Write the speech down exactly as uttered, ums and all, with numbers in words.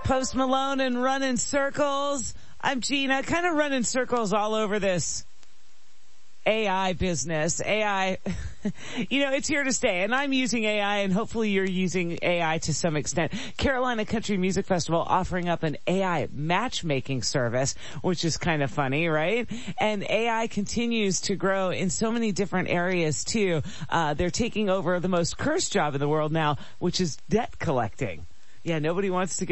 Post Malone and Running Circles. I'm Gina, kind of running circles all over this A I business. A I, you know, it's here to stay, and I'm using A I, and hopefully you're using A I to some extent. Carolina Country Music Festival offering up an A I matchmaking service, which is kind of funny, right? And A I continues to grow in so many different areas too. Uh, they're taking over the most cursed job in the world now, which is debt collecting. Yeah, nobody wants to give